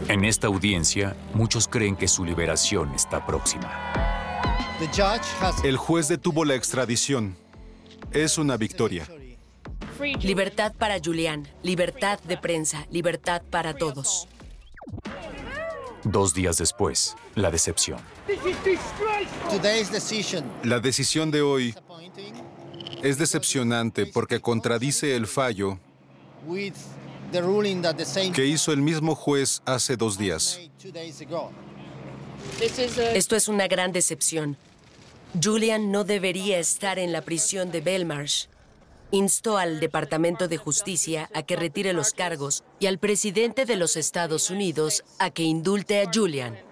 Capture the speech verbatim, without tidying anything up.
En esta audiencia, muchos creen que su liberación está próxima. El juez detuvo la extradición. Es una victoria. Libertad para Julian, libertad de prensa, libertad para todos. Dos días después, la decepción. La decisión de hoy es decepcionante porque contradice el fallo que hizo el mismo juez hace dos días. Esto es una gran decepción. Julian no debería estar en la prisión de Belmarsh. Instó al Departamento de Justicia a que retire los cargos y al presidente de los Estados Unidos a que indulte a Julian.